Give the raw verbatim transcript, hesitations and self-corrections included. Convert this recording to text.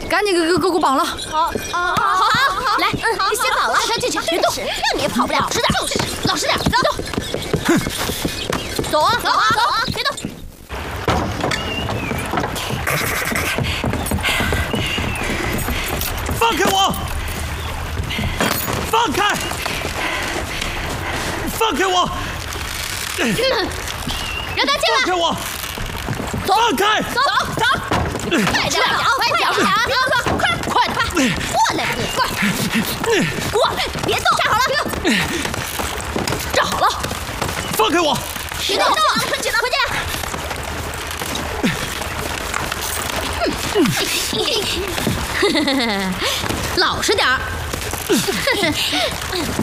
赶紧给给给我绑了。 好，好，好，好，来，嗯，你先绑了，他进去，别动，让你也跑不了。老实点，老实点，走。哼，走啊，走啊，走啊，别动。 放开我！放开！放开我！ 让他进来！ 放开我！ 走， 放开！ 走走，快点，快点，快点，别动，快快快，过来你，快，过来，别动，站好了，站好了， 放开我！ 别动，快进来，快进来。老实点儿。